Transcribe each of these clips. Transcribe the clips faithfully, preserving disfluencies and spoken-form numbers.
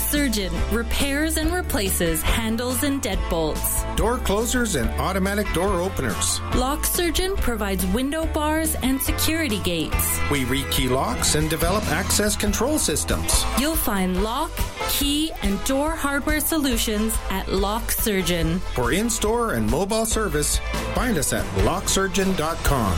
Surgeon repairs and replaces handles and deadbolts. Door closers and automatic door openers. Lock Surgeon provides window bars and security gates. We rekey locks and develop access control systems. You'll find lock, key, and door hardware solutions at Lock Surgeon. For in-store and mobile service, find us at lock surgeon dot com.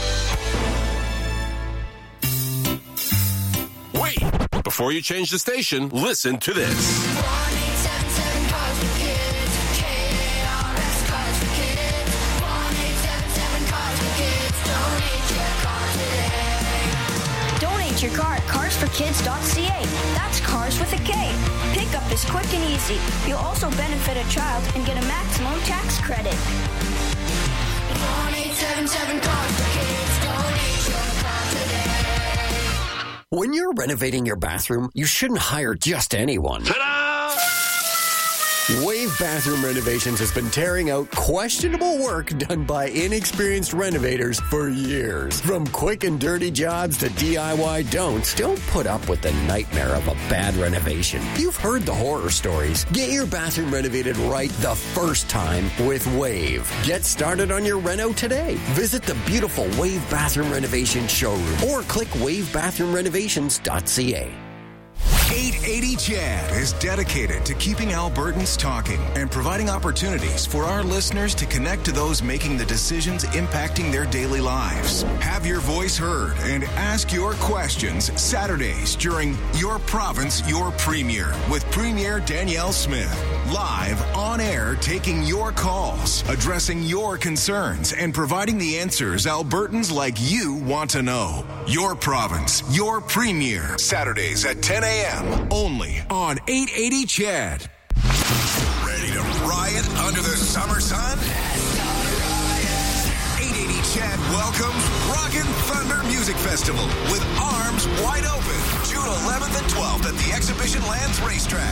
Wait! Before you change the station, listen to this. one eight seven seven Cars for Kids. K A R S Cars for Kids. one eight seven seven Cars for Kids. Donate your car today. Donate your car at cars for kids dot c a. That's cars with a K. Pickup is quick and easy. You'll also benefit a child and get a maximum tax credit. one eight seven seven Cars for Kids. Donate your car today. When you're renovating your bathroom, you shouldn't hire just anyone. Ta-da! Wave Bathroom Renovations has been tearing out questionable work done by inexperienced renovators for years. From quick and dirty jobs to D I Y don'ts, don't put up with the nightmare of a bad renovation. You've heard the horror stories. Get your bathroom renovated right the first time with Wave. Get started on your reno today. Visit the beautiful Wave Bathroom Renovation showroom or click wave bathroom renovations dot c a. eight eighty Chad is dedicated to keeping Albertans talking and providing opportunities for our listeners to connect to those making the decisions impacting their daily lives. Have your voice heard and ask your questions Saturdays during Your Province, Your Premier with Premier Danielle Smith. Live on air, taking your calls, addressing your concerns, and providing the answers Albertans like you want to know. Your Province, Your Premier. Saturdays at ten a.m. only on eight eighty Chad. Ready to riot under the summer sun? eight eighty Chad welcomes Rockin' Thunder Music Festival with arms wide open. June eleventh and twelfth at the Exhibition Lands Racetrack.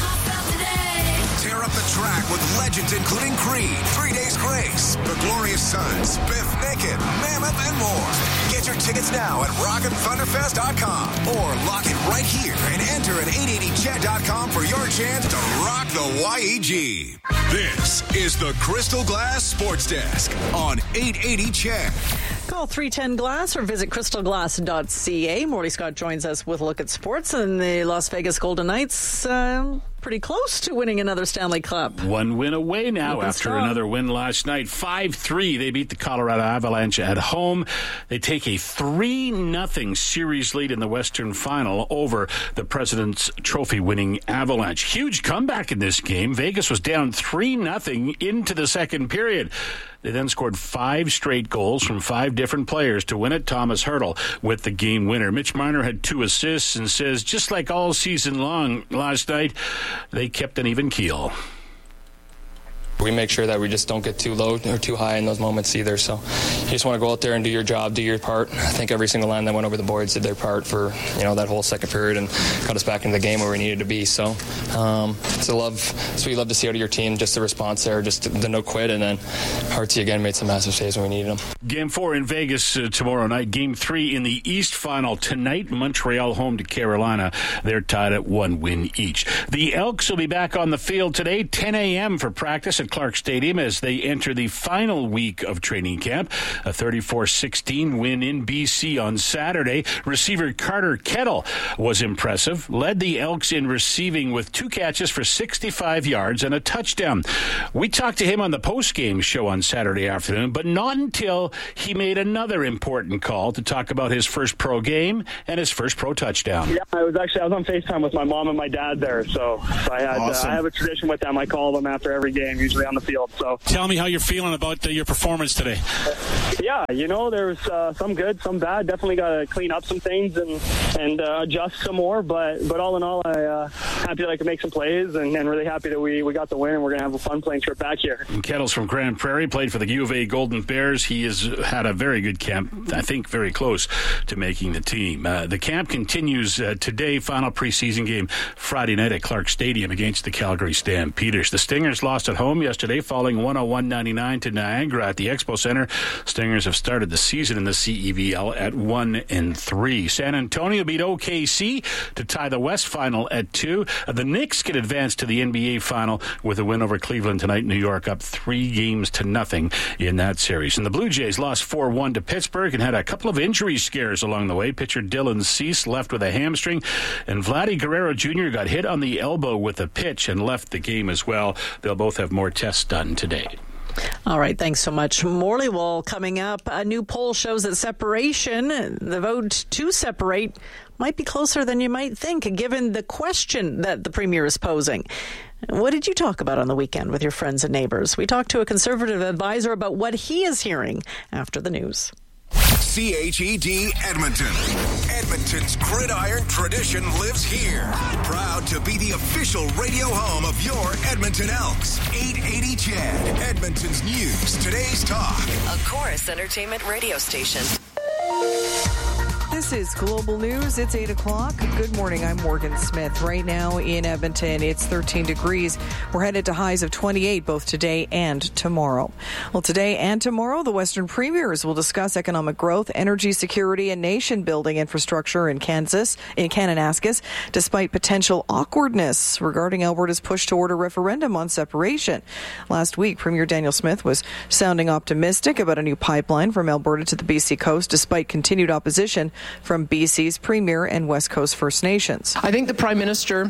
Tear up the track with legends including Creed, Three Days Grace, The Glorious Sons, Biff Naked, Mammoth, and more. Get your tickets now at rockin thunder fest dot com or lock it right here and enter at eight eighty chat dot com for your chance to rock the Y E G. This is the Crystal Glass Sports Desk on eight eighty Chad. Call three ten glass or visit crystal glass dot c a. Morley Scott joins us with a look at sports, and the Las Vegas Golden Knights uh, pretty close to winning another Stanley Cup. One win away now Looking after strong. another win last night. five three. They beat the Colorado Avalanche at home. They take a three nothing series lead in the Western Final over the President's Trophy winning Avalanche. Huge comeback in this game. Vegas was down three nothing into the second period. They then scored five straight goals from five different players to win it. Thomas Hertl with the game winner. Mitch Marner had two assists and says, just like all season long last night, they kept an even keel. We make sure that we just don't get too low or too high in those moments either. So you just want to go out there and do your job, do your part. I think every single line that went over the boards did their part for, you know, that whole second period and got us back into the game where we needed to be. So um, it's a love, it's what you love to see out of your team, just the response there, just the no quit, and then Hartsey again made some massive saves when we needed them. Game four in Vegas uh, tomorrow night. Game three in the East Final tonight. Montreal home to Carolina. They're tied at one win each. The Elks will be back on the field today, ten a.m. for practice at Clark Stadium as they enter the final week of training camp. A thirty-four sixteen win in B C on Saturday. Receiver Carter Kettle was impressive. Led the Elks in receiving with two catches for sixty-five yards and a touchdown. We talked to him on the post-game show on Saturday afternoon, but not until he made another important call to talk about his first pro game and his first pro touchdown. Yeah, I was actually I was on FaceTime with my mom and my dad there, so, so I had Awesome. uh, I have a tradition with them. I call them after every game, usually on the field. So tell me how you're feeling about uh, your performance today. Yeah, you know, there's uh, some good, some bad. Definitely got to clean up some things and and uh, adjust some more. But but all in all, I uh, happy that I could make some plays and, and really happy that we, we got the win and we're gonna have a fun playing trip back here. And Kettle's from Grand Prairie, played for the U of A Golden Bears. He has had a very good camp, I think very close to making the team. Uh, the camp continues uh, today, final preseason game Friday night at Clark Stadium against the Calgary Stampeders. The Stingers lost at home home yesterday, falling one oh one ninety-nine to Niagara at the Expo Center. Stingers have started the season in the C E V L at one and three. San Antonio beat O K C to tie the West Final at two. The Knicks get advanced to the N B A Final with a win over Cleveland tonight. New York up three games to nothing in that series. And the Blue Jays lost four one to Pittsburgh and had a couple of injury scares along the way. Pitcher Dylan Cease left with a hamstring, and Vladdy Guerrero Junior got hit on the elbow with a pitch and left the game as well. They'll both have more tests done today. All right, thanks so much. Morley Wall coming up. A new poll shows that separation, the vote to separate, might be closer than you might think, given the question that the Premier is posing. What did you talk about on the weekend with your friends and neighbors? We talked to a Conservative advisor about what he is hearing after the news. C H E D Edmonton. Edmonton's gridiron tradition lives here. Proud to be the official radio home of your Edmonton Elks. eight eighty C H E D, Edmonton's news, today's talk. A Chorus Entertainment radio station. This is Global News. It's eight o'clock. Good morning. I'm Morgan Smith. Right now in Edmonton, it's thirteen degrees. We're headed to highs of twenty-eight both today and tomorrow. Well, today and tomorrow, the Western Premiers will discuss economic growth, energy security, and nation-building infrastructure in Kansas, in Kananaskis, despite potential awkwardness regarding Alberta's push toward a referendum on separation. Last week, Premier Daniel Smith was sounding optimistic about a new pipeline from Alberta to the B C coast, despite continued opposition from B C's Premier and West Coast First Nations. I think the Prime Minister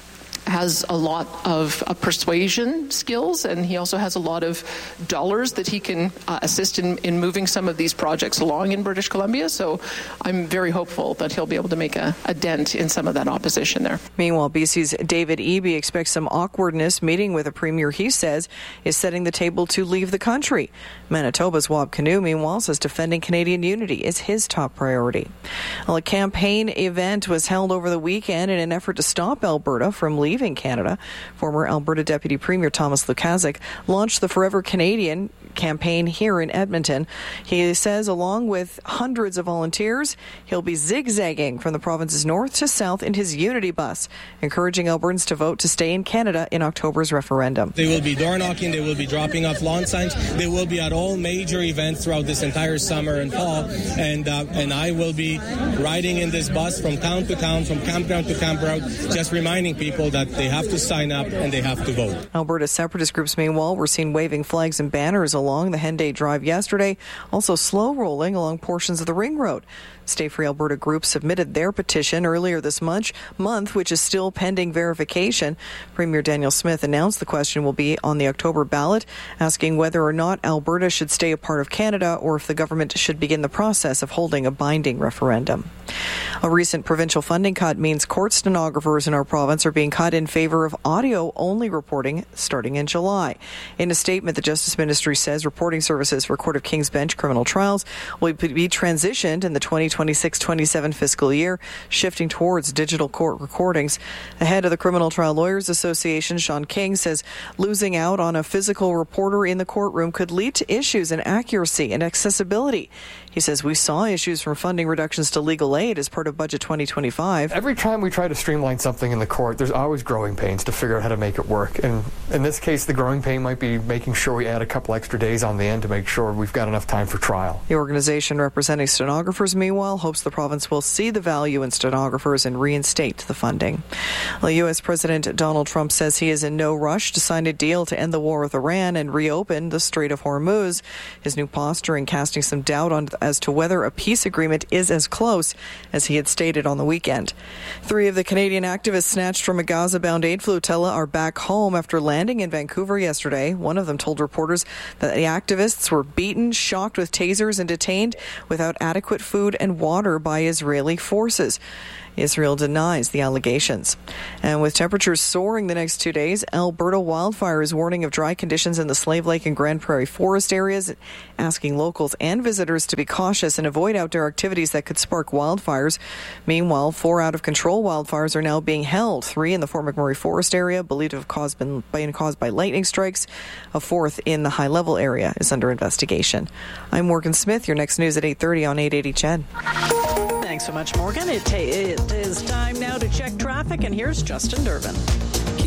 has a lot of uh, persuasion skills, and he also has a lot of dollars that he can uh, assist in, in moving some of these projects along in British Columbia. So I'm very hopeful that he'll be able to make a, a dent in some of that opposition there. Meanwhile, B C's David Eby expects some awkwardness meeting with a premier he says is setting the table to leave the country. Manitoba's Wab Kinew, meanwhile, says defending Canadian unity is his top priority. Well, a campaign event was held over the weekend in an effort to stop Alberta from leaving Leaving Canada. Former Alberta Deputy Premier Thomas Lukaszuk launched the Forever Canadian campaign here in Edmonton. He says along with hundreds of volunteers, he'll be zigzagging from the province's north to south in his Unity bus, encouraging Albertans to vote to stay in Canada in October's referendum. They will be door knocking, they will be dropping off lawn signs, they will be at all major events throughout this entire summer and fall, and uh, and I will be riding in this bus from town to town, from campground to campground, just reminding people that they have to sign up and they have to vote. Alberta separatist groups, meanwhile, were seen waving flags and banners along the Henday Drive yesterday, also slow rolling along portions of the Ring Road. Stay Free Alberta group submitted their petition earlier this month, month, which is still pending verification. Premier Daniel Smith announced the question will be on the October ballot, asking whether or not Alberta should stay a part of Canada or if the government should begin the process of holding a binding referendum. A recent provincial funding cut means court stenographers in our province are being cut in favor of audio-only reporting starting in July. In a statement, the Justice Ministry says reporting services for Court of King's Bench criminal trials will be transitioned in the twenty twenty-six twenty-seven fiscal year, shifting towards digital court recordings. The head of the Criminal Trial Lawyers Association, Sean King, says losing out on a physical reporter in the courtroom could lead to issues in accuracy and accessibility. He says we saw issues from funding reductions to legal aid as part of Budget twenty twenty-five. Every time we try to streamline something in the court, there's always growing pains to figure out how to make it work. And in this case, the growing pain might be making sure we add a couple extra days on the end to make sure we've got enough time for trial. The organization representing stenographers, meanwhile, hopes the province will see the value in stenographers and reinstate the funding. Well, U S President Donald Trump says he is in no rush to sign a deal to end the war with Iran and reopen the Strait of Hormuz. His new posturing casting some doubt on as to whether a peace agreement is as close as he had stated on the weekend. Three of the Canadian activists snatched from a Gaza-bound aid flotilla are back home after landing in Vancouver yesterday. One of them told reporters that the activists were beaten, shocked with tasers, and detained without adequate food and water by Israeli forces. Israel denies the allegations. And with temperatures soaring the next two days, Alberta Wildfire is warning of dry conditions in the Slave Lake and Grand Prairie forest areas, asking locals and visitors to be cautious and avoid outdoor activities that could spark wildfires. Meanwhile, four out-of-control wildfires are now being held. Three in the Fort McMurray forest area, believed to have caused, been, been caused by lightning strikes. A fourth in the high-level area is under investigation. I'm Morgan Smith. Your next news at eight thirty on eight eighty C H E D. Thanks so much, Morgan. It, ta- it is time now to check traffic, and here's Justin Durbin. Keep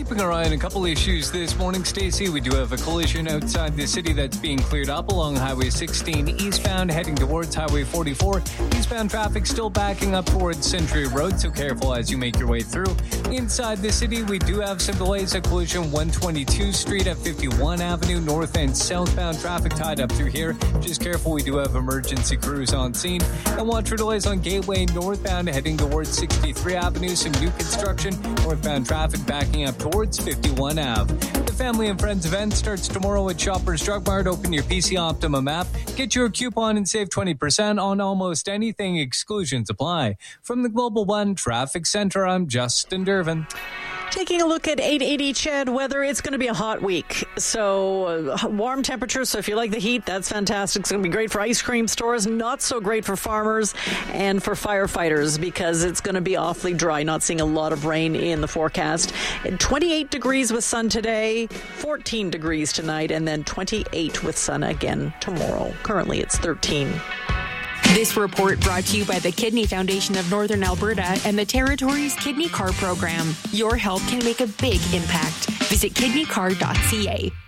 keeping our eye on a couple issues this morning, Stacey. We do have a collision outside the city that's being cleared up along Highway sixteen eastbound, heading towards Highway forty-four. Eastbound traffic still backing up towards Century Road, so careful as you make your way through. Inside the city, we do have some delays at collision one twenty-two Street at fifty-one Avenue, north and southbound traffic tied up through here. Just careful, we do have emergency crews on scene. And watch for delays on Gateway northbound, heading towards sixty-three Avenue. Some new construction. Northbound traffic backing up towards fifty-one Avenue. The Family and Friends event starts tomorrow at Shoppers Drug Mart. Open your P C Optimum app, get your coupon and save twenty percent on almost anything. Exclusions apply. From the Global One Traffic Center, I'm Justin Dervin. Taking a look at eight eighty C H E D weather, it's going to be a hot week. So uh, warm temperatures. So if you like the heat, that's fantastic. It's going to be great for ice cream stores. Not so great for farmers and for firefighters because it's going to be awfully dry. Not seeing a lot of rain in the forecast. twenty-eight degrees with sun today, fourteen degrees tonight, and then twenty-eight with sun again tomorrow. Currently, it's thirteen. This report brought to you by the Kidney Foundation of Northern Alberta and the Territory's Kidney Card program. Your help can make a big impact. Visit kidney card dot c a.